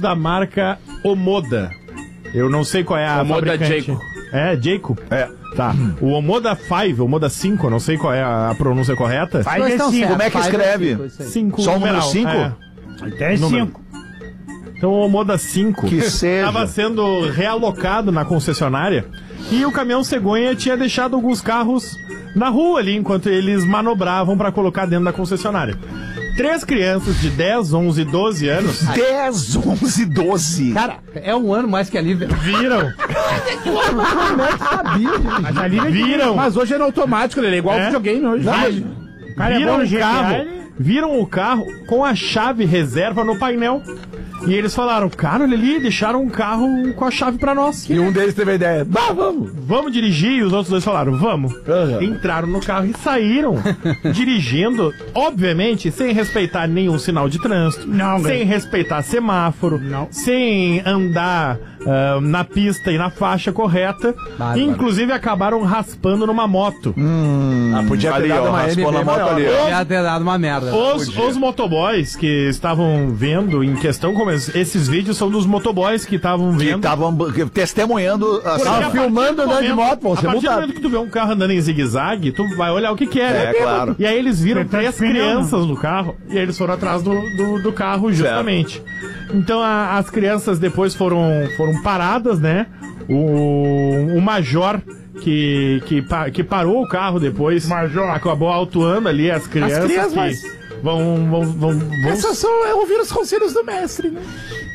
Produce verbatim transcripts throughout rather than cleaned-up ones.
da marca Omoda. Eu não sei qual é a Omoda fabricante. Jayco. É, Jayco? É. Tá. O Omoda cinco, Omoda cinco, não sei qual é a pronúncia correta. Five é cinco. Como é que escreve? cinco. Só o número cinco? É. Até cinco. Então o Omoda cinco Que seja. estava sendo realocado na concessionária e o caminhão cegonha tinha deixado alguns carros na rua ali enquanto eles manobravam para colocar dentro da concessionária. Três crianças de dez, onze e doze anos. dez, onze, doze. Cara, é um ano mais que a Lívia. Viram. Como é que sabia, gente? Mas, a Lívia Viram. Mas hoje é no automático, ele é igual É. ao videogame hoje. Vi- Cara, é viram bom no o G T A, carro, ele- viram o carro com a chave reserva no painel. E eles falaram, cara, olha ali, deixaram um carro com a chave pra nós. E um deles teve a ideia. Bah, vamos. Vamos dirigir? E os outros dois falaram, vamos. Uhum. Entraram no carro e saíram dirigindo, obviamente, sem respeitar nenhum sinal de trânsito, Não, sem velho. respeitar semáforo, Não. sem andar ah, na pista e na faixa correta. Bárbaro. Inclusive acabaram raspando numa moto. Ah, podia ter Ali, dado ó, uma raspou N na B moto maior. ali, ó. Já ter dado uma merda. Os, os motoboys que estavam vendo em questão, como es- esses vídeos são dos motoboys que estavam Que vendo. estavam testemunhando. Porque Assim, a partir filmando do andando de momento- moto, vão A ser partir do multados. momento que tu vê um carro andando em zigue-zague, tu vai olhar o que que é, É, né? claro. E aí eles viram Você tá três pneu, crianças no carro e aí eles foram atrás do, do, do carro justamente. Então a- as crianças depois foram, foram paradas, né? O, o major que, que, pa- que parou o carro depois Major. acabou autuando ali as crianças, crianças, que vão, vão, vão, vão Essas são é ouvir os conselhos do mestre, né?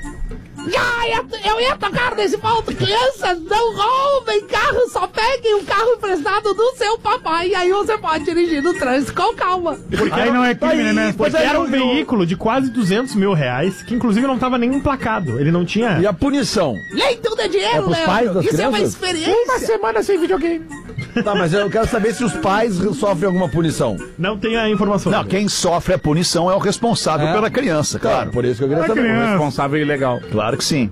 Eu ia tocar nesse ponto. Crianças, não roubem carro, só peguem o carro emprestado do seu papai. E aí você pode dirigir no trânsito com calma. Porque Aí era, não é crime, né, mestre? porque Pois é, era um eu- veículo de quase duzentos mil reais, que inclusive não estava nem emplacado. Ele não tinha. E a punição? Nem tudo é dinheiro, pros Léo. pais das Isso é uma crianças? experiência. Uma semana sem videogame. Tá, mas eu quero saber se os pais sofrem alguma punição. Não tem a informação. Não, quem sofre a punição é o responsável É. pela criança, claro. Por isso que eu queria A saber. criança. Responsável e ilegal. Claro que sim.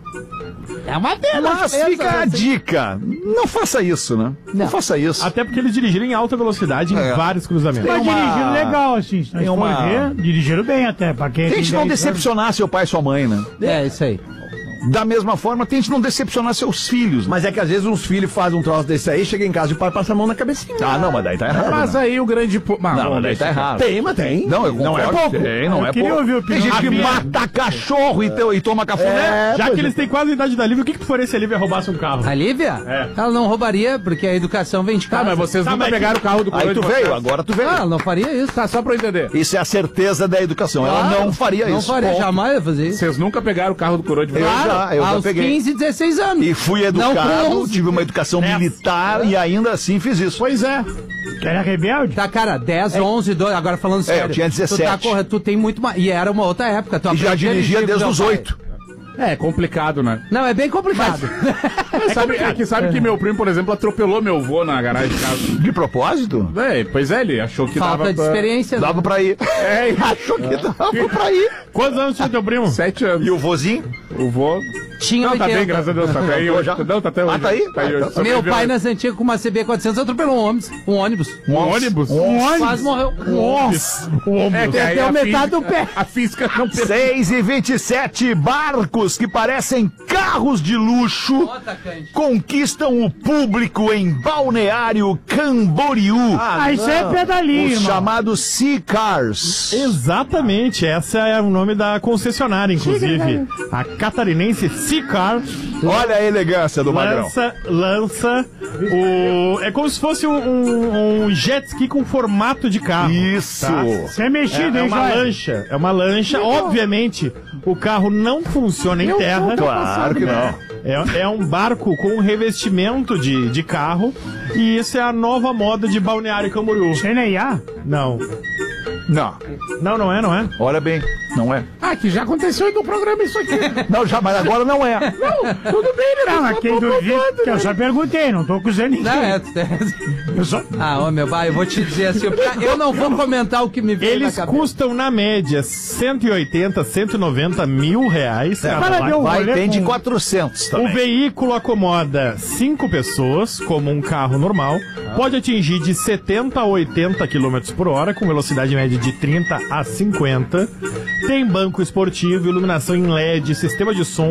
É uma pena. Mas pensa, fica a assim. dica. Não faça isso, né? Não, Não. faça isso. Até porque eles dirigiram em alta velocidade em É. vários cruzamentos. Mas uma- dirigiram legal, assim. Se nós Tem for uma- ver, dirigiram bem até. Pra quem Tente tem não dez anos. decepcionar seu pai e sua mãe, né? É, isso aí. Da mesma forma, tente não decepcionar seus filhos. Né? Mas é que às vezes uns filhos fazem um troço desse aí, chega em casa e o pai passa a mão na cabecinha. Ah, não, mas daí tá errado. Mas né? aí o grande... po- Mas, Não, vamos mas daí deixar. tá errado. Tem, mas tem. Não, eu Não é concordo. pouco. Tem, não Eu é queria pouco. ouvir a Tem opinião gente que da minha. mata cachorro e, te- e toma cafuné. Já pois que é. eles têm quase a idade da Lívia, o que, que tu faria se a Lívia roubasse um carro? A Lívia? É. Ela não roubaria, porque a educação vem de Tá, casa. mas vocês Tá, nunca mas pegaram o carro do Aí coroa tu de veio, vocês. agora tu veio. Ah, ela não faria isso. Tá, só pra eu entender. Isso é a certeza da educação. Ela Claro, não faria Não isso. faria, Ponto. jamais ia fazer isso. Vocês nunca pegaram o carro do coroa de Eu vocês. já, eu já aos peguei. quinze, dezesseis anos. E fui Não, com educado, onze. tive uma educação militar e ainda assim fiz isso. Pois é. Que era rebelde? Tá, cara, dez, onze, doze, agora falando sério. eu tinha dezessete. Tu tá correto, tu tem muito mais. E era uma outra época. Tu E já aprendeu a dirigia dirigir desde com os teu pai. oito. É, complicado, né? Não, é bem complicado. É, sabe, é que sabe que meu primo, por exemplo, atropelou meu avô na garagem de casa. De propósito? É, pois é, ele achou que Falta dava de pra- experiência. Dava pra ir. É, ele Achou que dava pra ir. Quantos anos tinha teu primo? Sete anos. E o vozinho? O vô... Tinha Não, tá oitenta. bem, graças a Deus. Tá até aí hoje. Já? Não, tá até hoje. Ah, tá aí? Tá aí Ah, hoje. tá- Meu Sobreviveu. pai nas antigas com uma C B quatrocentos atropelou um ônibus. Um ônibus. Um ônibus? Um ônibus. Quase morreu. Nossa! O ombro. É que aí Até a o metade física- do pé. A física não permite. seis e vinte e sete barcos que parecem carros de luxo Ó, atacante. conquistam o público em Balneário Camboriú. Ah, isso é pedalinho, Os irmão. chamados Sea Cars. Exatamente, essa é o nome da concessionária, inclusive. A catarinense Seacar Olha a elegância do Magrão. lança, lança o... É como se fosse um, um- um jet ski com formato de carro. Isso. tá? Você é mexido, É, é hein, uma Joia? lancha, é uma lancha. Obviamente, o carro não funciona em terra. Claro que não. É, é um barco com um revestimento de, de carro. E isso é a nova moda de Balneário Camboriú. Você nem ia? Não. Não. Não, não é, não é? Olha bem, não é. Ah, que já aconteceu no programa isso aqui. Não, já, mas agora não é. Não, tudo bem, né? Não, mas quem duvida, que eu só perguntei, não tô acusando ninguém. Não, é. Eu só... Ah, ô meu pai, eu vou te dizer assim, eu- eu não vou comentar o que me veio Eles na cabeça. custam, na média, cento e oitenta, cento e noventa mil reais. cada Cara, lá. deu um Vai, rolê tem de com- quatrocentos O também. veículo acomoda cinco pessoas, como um carro normal. Pode atingir de setenta a oitenta quilômetros por hora, com velocidade média de trinta a cinquenta. Tem banco esportivo, iluminação em L E D, sistema de som